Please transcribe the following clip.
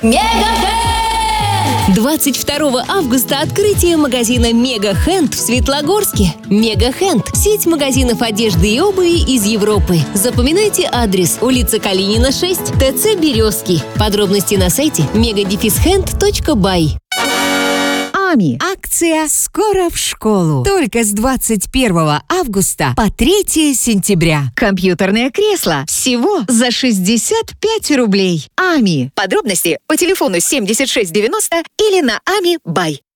Мегахенд! 22 августа открытие магазина Мегахенд в Светлогорске. Мегахенд – сеть магазинов одежды и обуви из Европы. Запоминайте адрес: улица Калинина, 6, ТЦ «Березки». Подробности на сайте mega-hand.by. АМИ. Акция «Скоро в школу». Только с 21 августа по 3 сентября. Компьютерное кресло всего за 65 рублей. АМИ. Подробности по телефону 7690 или на AMI.by.